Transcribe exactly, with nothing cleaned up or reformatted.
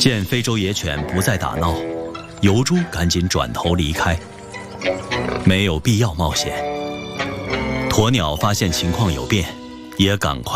见非洲野犬不再打闹，疣猪赶紧转头离开，没有必要冒险。鸵鸟发现情况有变，也赶快